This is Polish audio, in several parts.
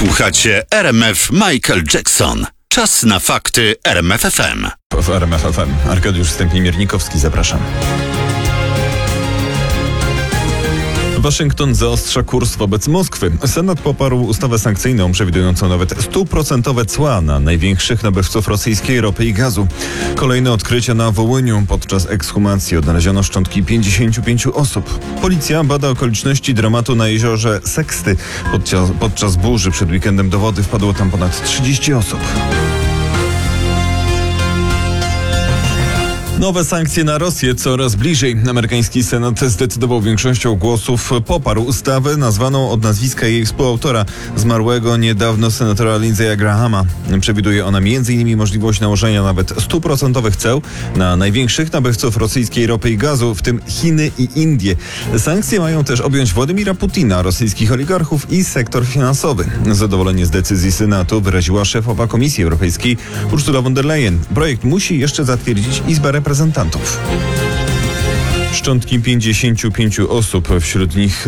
Słuchacie RMF Michael Jackson. Czas na fakty RMF FM. W RMF FM Arkadiusz Stępień-Miernikowski, zapraszam. Waszyngton zaostrza kurs wobec Moskwy. Senat poparł ustawę sankcyjną przewidującą nawet 100% cła na największych nabywców rosyjskiej ropy i gazu. Kolejne odkrycia na Wołyniu. Podczas ekshumacji odnaleziono szczątki 55 osób. Policja bada okoliczności dramatu na jeziorze Seksty. Podczas burzy przed weekendem do wody wpadło tam ponad 30 osób. Nowe sankcje na Rosję coraz bliżej. Amerykański Senat zdecydował większością głosów poparł ustawę nazwaną od nazwiska jej współautora, zmarłego niedawno senatora Lindsey'a Grahama. Przewiduje ona m.in. możliwość nałożenia nawet 100% ceł na największych nabywców rosyjskiej ropy i gazu, w tym Chiny i Indie. Sankcje mają też objąć Władimira Putina, rosyjskich oligarchów i sektor finansowy. Zadowolenie z decyzji Senatu wyraziła szefowa Komisji Europejskiej Ursula von der Leyen. Projekt musi jeszcze zatwierdzić Izba Reprezentantów. Szczątki 55 osób, wśród nich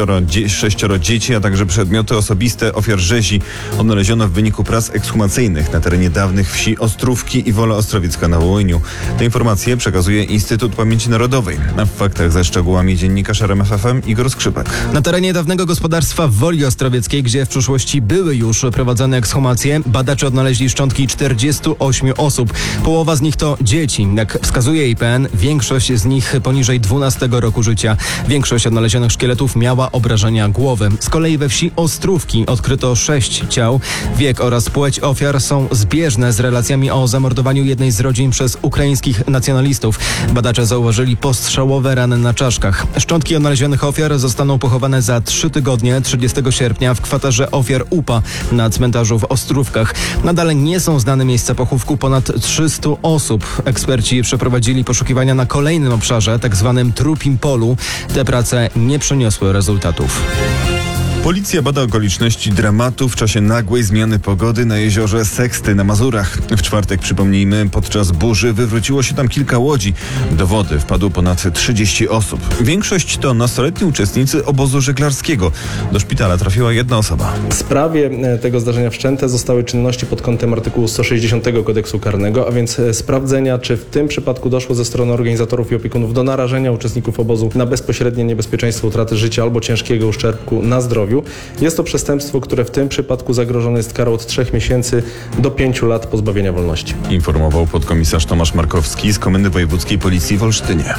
26 dzieci, a także przedmioty osobiste ofiar rzezi odnaleziono w wyniku prac ekshumacyjnych na terenie dawnych wsi Ostrówki i Wola Ostrowiecka na Wołyniu. Te informacje przekazuje Instytut Pamięci Narodowej. A w faktach ze szczegółami dziennikarz RMF FM Igor Skrzypek. Na terenie dawnego gospodarstwa w Woli Ostrowieckiej, gdzie w przeszłości były już prowadzone ekshumacje, badacze odnaleźli szczątki 48 osób. Połowa z nich to dzieci. Jak wskazuje IPN, większość z nich poniżej 12 roku życia. Większość odnalezionych szkieletów miała obrażenia głowy. Z kolei we wsi Ostrówki odkryto 6 ciał. Wiek oraz płeć ofiar są zbieżne z relacjami o zamordowaniu jednej z rodzin przez ukraińskich nacjonalistów. Badacze zauważyli postrzałowe rany na czaszkach. Szczątki odnalezionych ofiar zostaną pochowane za 3 tygodnie, 30 sierpnia w kwaterze ofiar UPA na cmentarzu w Ostrówkach. Nadal nie są znane miejsca pochówku ponad 300 osób. Eksperci przeprowadzili poszukiwania na kolejnym obszarze, tak zwanym Trupim Polu. Te prace nie przyniosły rezultatów. Policja bada okoliczności dramatu w czasie nagłej zmiany pogody na jeziorze Seksty na Mazurach. W czwartek, przypomnijmy, podczas burzy wywróciło się tam kilka łodzi. Do wody wpadło ponad 30 osób. Większość to nastoletni uczestnicy obozu żeglarskiego. Do szpitala trafiła jedna osoba. W sprawie tego zdarzenia wszczęte zostały czynności pod kątem artykułu 160 Kodeksu Karnego, a więc sprawdzenia, czy w tym przypadku doszło ze strony organizatorów i opiekunów do narażenia uczestników obozu na bezpośrednie niebezpieczeństwo utraty życia albo ciężkiego uszczerbku na zdrowiu. Jest to przestępstwo, które w tym przypadku zagrożone jest karą od 3 miesięcy do 5 lat pozbawienia wolności. Informował podkomisarz Tomasz Markowski z Komendy Wojewódzkiej Policji w Olsztynie.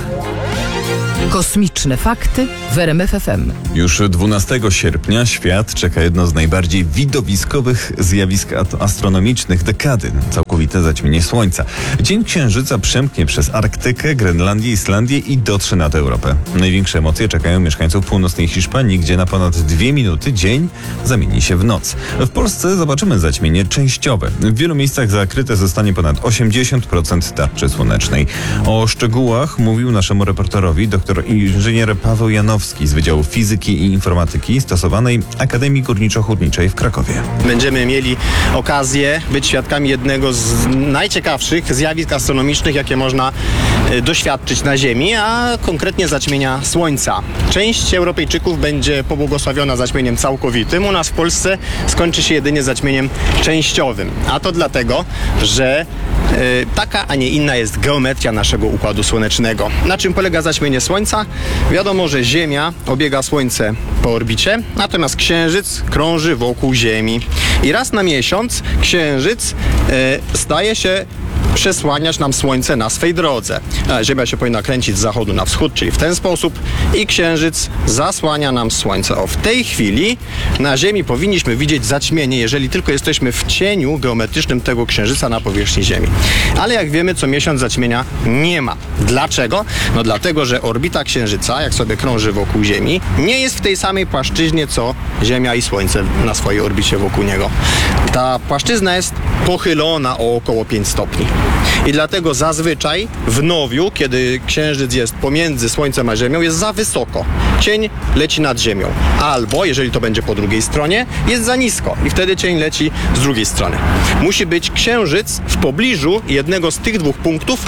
Kosmiczne fakty w RMF FM. Już 12 sierpnia świat czeka jedno z najbardziej widowiskowych zjawisk astronomicznych dekady. Całkowite zaćmienie Słońca. Dzień Księżyca przemknie przez Arktykę, Grenlandię, Islandię i dotrze nad Europę. Największe emocje czekają mieszkańców północnej Hiszpanii, gdzie na ponad 2 minuty dzień zamieni się w noc. W Polsce zobaczymy zaćmienie częściowe. W wielu miejscach zakryte zostanie ponad 80% tarczy słonecznej. O szczegółach mówił naszemu reporterowi doktor inżynier Paweł Janowski z Wydziału Fizyki i Informatyki stosowanej Akademii Górniczo-Hutniczej w Krakowie. Będziemy mieli okazję być świadkami jednego z najciekawszych zjawisk astronomicznych, jakie można doświadczyć na Ziemi, a konkretnie zaćmienia Słońca. Część Europejczyków będzie pobłogosławiona zaćmieniem całkowitym. U nas w Polsce skończy się jedynie zaćmieniem częściowym. A to dlatego, że taka, a nie inna jest geometria naszego Układu Słonecznego. Na czym polega zaćmienie Słońca? Wiadomo, że Ziemia obiega Słońce po orbicie, natomiast Księżyc krąży wokół Ziemi. I raz na miesiąc Księżyc staje się przesłaniać nam Słońce na swej drodze. Ziemia się powinna kręcić z zachodu na wschód, czyli w ten sposób, i Księżyc zasłania nam Słońce. W tej chwili na Ziemi powinniśmy widzieć zaćmienie, jeżeli tylko jesteśmy w cieniu geometrycznym tego Księżyca na powierzchni Ziemi. Ale jak wiemy, co miesiąc zaćmienia nie ma. Dlaczego? No dlatego, że orbita Księżyca, jak sobie krąży wokół Ziemi, nie jest w tej samej płaszczyźnie, co Ziemia i Słońce na swojej orbicie wokół niego. Ta płaszczyzna jest pochylona o około 5 stopni. I dlatego zazwyczaj w nowiu, kiedy Księżyc jest pomiędzy Słońcem a Ziemią, jest za wysoko. Cień leci nad Ziemią. Albo, jeżeli to będzie po drugiej stronie, jest za nisko i wtedy cień leci z drugiej strony. Musi być Księżyc w pobliżu jednego z tych dwóch punktów,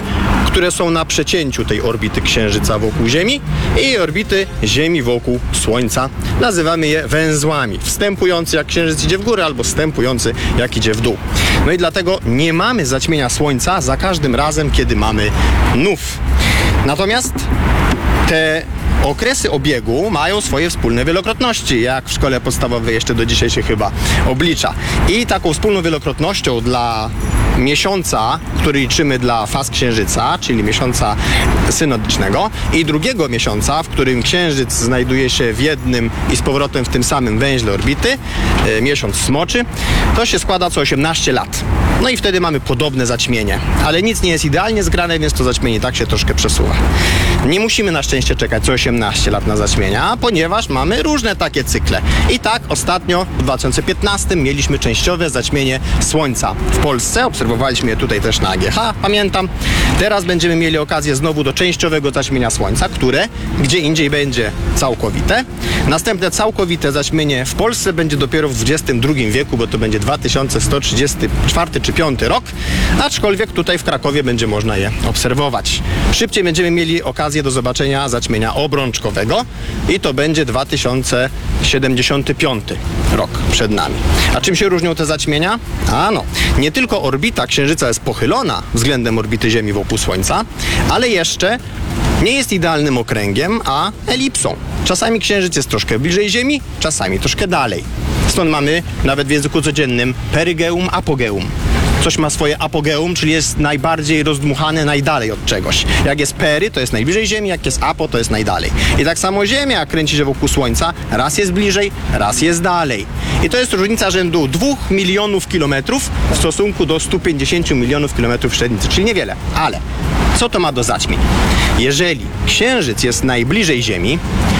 które są na przecięciu tej orbity Księżyca wokół Ziemi i orbity Ziemi wokół Słońca. Nazywamy je węzłami. Wstępujący jak Księżyc idzie w górę, albo wstępujący jak idzie w dół. No i dlatego nie mamy zaćmienia Słońca za każdym razem, kiedy mamy nów. Natomiast te okresy obiegu mają swoje wspólne wielokrotności, jak w szkole podstawowej jeszcze do dzisiaj się chyba oblicza. I taką wspólną wielokrotnością dla miesiąca, który liczymy dla faz Księżyca, czyli miesiąca synodycznego, i drugiego miesiąca, w którym Księżyc znajduje się w jednym i z powrotem w tym samym węźle orbity, miesiąc smoczy, to się składa co 18 lat. No i wtedy mamy podobne zaćmienie. Ale nic nie jest idealnie zgrane, więc to zaćmienie tak się troszkę przesuwa. Nie musimy na szczęście czekać co 18 lat na zaćmienia, ponieważ mamy różne takie cykle. I tak ostatnio w 2015 mieliśmy częściowe zaćmienie Słońca w Polsce. Obserwowaliśmy je tutaj też na AGH, pamiętam. Teraz będziemy mieli okazję znowu do częściowego zaćmienia Słońca, które gdzie indziej będzie całkowite. Następne całkowite zaćmienie w Polsce będzie dopiero w XXI wieku, bo to będzie 2134 czy 5 rok, aczkolwiek tutaj w Krakowie będzie można je obserwować. Szybciej będziemy mieli okazję do zobaczenia zaćmienia obrączkowego i to będzie 2075 rok przed nami. A czym się różnią te zaćmienia? Nie tylko orbita Księżyca jest pochylona względem orbity Ziemi wokół Słońca, ale jeszcze nie jest idealnym okręgiem, a elipsą. Czasami Księżyc jest troszkę bliżej Ziemi, czasami troszkę dalej. Stąd mamy nawet w języku codziennym perygeum, apogeum. Coś ma swoje apogeum, czyli jest najbardziej rozdmuchane najdalej od czegoś. Jak jest pery, to jest najbliżej Ziemi, jak jest apo, to jest najdalej. I tak samo Ziemia kręci się wokół Słońca, raz jest bliżej, raz jest dalej. I to jest różnica rzędu 2 milionów kilometrów w stosunku do 150 milionów kilometrów średnicy, czyli niewiele. Ale co to ma do zaćmień? Jeżeli Księżyc jest najbliżej Ziemi,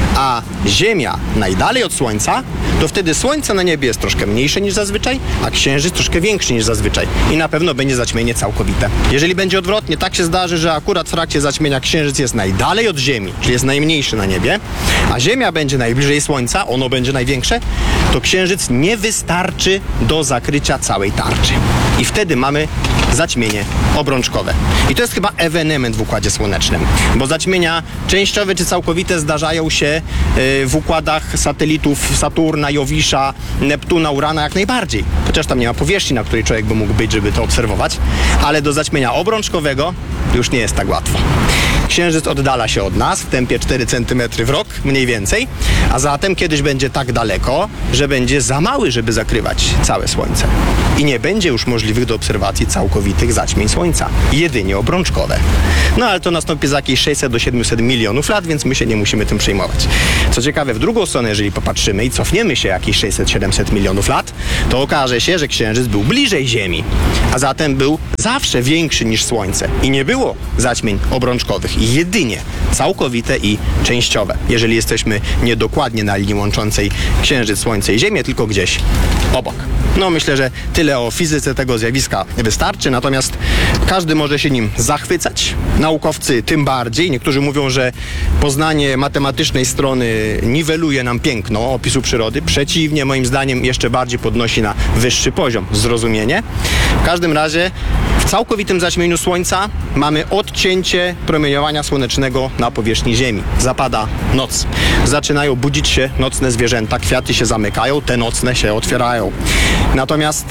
a Ziemia najdalej od Słońca, to wtedy Słońce na niebie jest troszkę mniejsze niż zazwyczaj, a Księżyc troszkę większy niż zazwyczaj. I na pewno będzie zaćmienie całkowite. Jeżeli będzie odwrotnie, tak się zdarzy, że akurat w trakcie zaćmienia Księżyc jest najdalej od Ziemi, czyli jest najmniejszy na niebie, a Ziemia będzie najbliżej Słońca, ono będzie największe, to Księżyc nie wystarczy do zakrycia całej tarczy. I wtedy mamy zaćmienie obrączkowe. I to jest chyba ewenement w Układzie Słonecznym, bo zaćmienia częściowe czy całkowite zdarzają się w układach satelitów Saturna, Jowisza, Neptuna, Urana jak najbardziej. Chociaż tam nie ma powierzchni, na której człowiek by mógł być, żeby to obserwować. Ale do zaćmienia obrączkowego już nie jest tak łatwo. Księżyc oddala się od nas w tempie 4 cm w rok, mniej więcej, a zatem kiedyś będzie tak daleko, że będzie za mały, żeby zakrywać całe Słońce. I nie będzie już możliwych do obserwacji całkowitych zaćmień Słońca. Jedynie obrączkowe. No ale to nastąpi za jakieś 600 do 700 milionów lat, więc my się nie musimy tym przejmować. Co ciekawe, w drugą stronę, jeżeli popatrzymy i cofniemy się jakieś 600-700 milionów lat, to okaże się, że Księżyc był bliżej Ziemi, a zatem był zawsze większy niż Słońce. I nie było zaćmień obrączkowych. I jedynie całkowite i częściowe. Jeżeli jesteśmy niedokładnie na linii łączącej Księżyc, Słońce i Ziemię, tylko gdzieś obok. No myślę, że tyle o fizyce tego zjawiska wystarczy, natomiast każdy może się nim zachwycać. Naukowcy tym bardziej. Niektórzy mówią, że poznanie matematycznej strony niweluje nam piękno opisu przyrody. Przeciwnie, moim zdaniem jeszcze bardziej podnosi na wyższy poziom zrozumienie. W każdym razie w całkowitym zaćmieniu Słońca mamy odcięcie promieniowania słonecznego na powierzchni Ziemi. Zapada noc. Zaczynają budzić się nocne zwierzęta, kwiaty się zamykają, te nocne się otwierają. Natomiast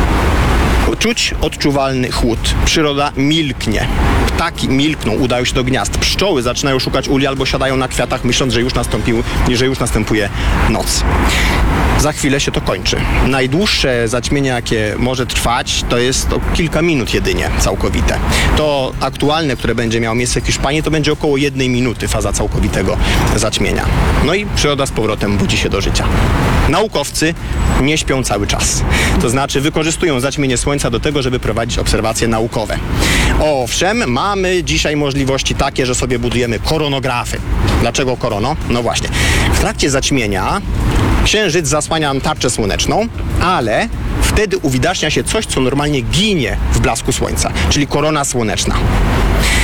czuć odczuwalny chłód. Przyroda milknie. Ptaki milkną, udają się do gniazd. Pszczoły zaczynają szukać uli albo siadają na kwiatach, myśląc, że już następuje noc. Za chwilę się to kończy. Najdłuższe zaćmienie, jakie może trwać, to jest kilka minut jedynie całkowite. To aktualne, które będzie miało miejsce w Hiszpanii, to będzie około 1 minuty faza całkowitego zaćmienia. No i przyroda z powrotem budzi się do życia. Naukowcy nie śpią cały czas. To znaczy wykorzystują zaćmienie Słońca do tego, żeby prowadzić obserwacje naukowe. Owszem, mamy dzisiaj możliwości takie, że sobie budujemy koronografy. Dlaczego korono? No właśnie. W trakcie zaćmienia Księżyc zasłania nam tarczę słoneczną, ale wtedy uwidacznia się coś, co normalnie ginie w blasku Słońca, czyli korona słoneczna.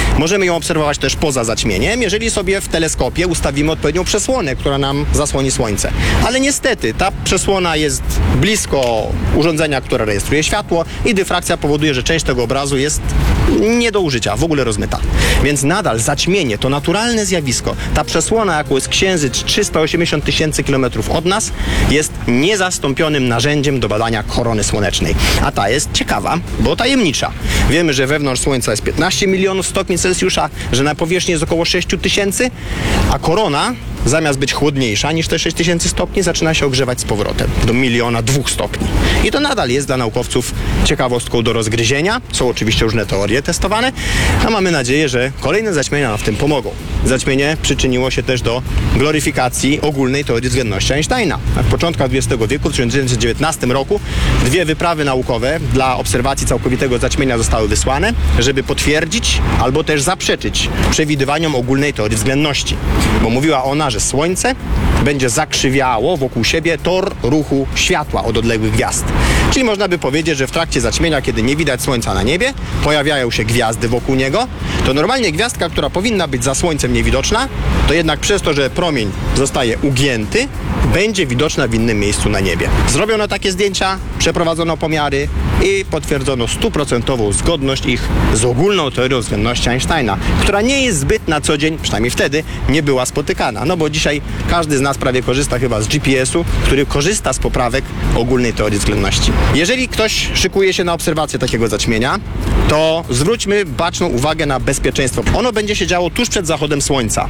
Możemy ją obserwować też poza zaćmieniem, jeżeli sobie w teleskopie ustawimy odpowiednią przesłonę, która nam zasłoni słońce. Ale niestety ta przesłona jest blisko urządzenia, które rejestruje światło i dyfrakcja powoduje, że część tego obrazu jest nie do użycia, w ogóle rozmyta. Więc nadal zaćmienie to naturalne zjawisko. Ta przesłona, jaką jest Księżyc 380 tysięcy kilometrów od nas, jest niezastąpionym narzędziem do badania korony słonecznej. A ta jest ciekawa, bo tajemnicza. Wiemy, że wewnątrz Słońca jest 15 milionów stopni Celsjusza, że na powierzchni jest około 6 tysięcy, a korona zamiast być chłodniejsza niż te 6000 stopni, zaczyna się ogrzewać z powrotem do 1,2 stopni. I to nadal jest dla naukowców ciekawostką do rozgryzienia. Są oczywiście różne teorie testowane, a mamy nadzieję, że kolejne zaćmienia nam w tym pomogą. Zaćmienie przyczyniło się też do gloryfikacji ogólnej teorii względności Einsteina. Na początkach XX wieku, w 1919 roku, 2 wyprawy naukowe dla obserwacji całkowitego zaćmienia zostały wysłane, żeby potwierdzić albo też zaprzeczyć przewidywaniom ogólnej teorii względności. Bo mówiła ona, że Słońce będzie zakrzywiało wokół siebie tor ruchu światła od odległych gwiazd. Czyli można by powiedzieć, że w trakcie zaćmienia, kiedy nie widać Słońca na niebie, pojawiają się gwiazdy wokół niego, to normalnie gwiazdka, która powinna być za Słońcem niewidoczna, to jednak przez to, że promień zostaje ugięty, będzie widoczna w innym miejscu na niebie. Zrobiono takie zdjęcia, przeprowadzono pomiary i potwierdzono 100% zgodność ich z ogólną teorią względności Einsteina, która nie jest zbyt na co dzień, przynajmniej wtedy, nie była spotykana. No bo dzisiaj każdy z nas prawie korzysta chyba z GPS-u, który korzysta z poprawek ogólnej teorii względności. Jeżeli ktoś szykuje się na obserwację takiego zaćmienia, to zwróćmy baczną uwagę na bezpieczeństwo. Ono będzie się działo tuż przed zachodem Słońca.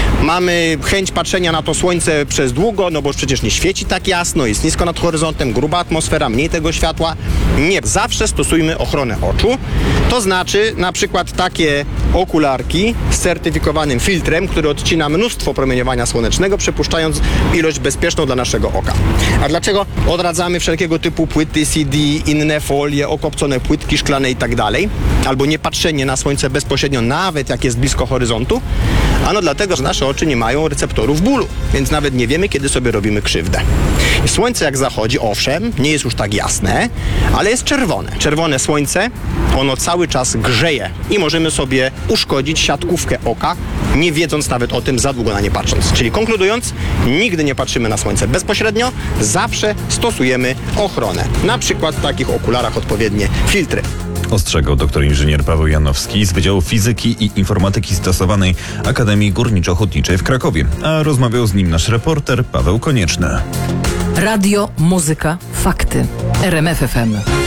Mamy chęć patrzenia na to Słońce przez długo, no bo przecież nie świeci tak jasno, jest nisko nad horyzontem, gruba atmosfera, mniej tego światła. Nie, zawsze stosujmy ochronę oczu. To znaczy na przykład takie okularki z certyfikowanym filtrem, który odcina mnóstwo promieniowania słonecznego, przepuszczając ilość bezpieczną dla naszego oka. A dlaczego odradzamy wszelkiego typu płyty CD, inne folie, okopcone płytki szklane i tak dalej? Albo nie patrzenie na Słońce bezpośrednio, nawet jak jest blisko horyzontu? Ano dlatego, że nasze oczy nie mają receptorów bólu, więc nawet nie wiemy, kiedy sobie robimy krzywdę. Słońce jak zachodzi, owszem, nie jest już tak jasne, ale jest czerwone. Czerwone słońce, ono cały czas grzeje i możemy sobie uszkodzić siatkówkę oka, nie wiedząc nawet o tym, za długo na nie patrząc. Czyli konkludując, nigdy nie patrzymy na Słońce bezpośrednio, zawsze stosujemy ochronę. Na przykład w takich okularach odpowiednie filtry. Ostrzegał doktor inżynier Paweł Janowski z Wydziału Fizyki i Informatyki Stosowanej Akademii Górniczo-Hutniczej w Krakowie. A rozmawiał z nim nasz reporter Paweł Konieczny. Radio, muzyka, fakty. RMF FM.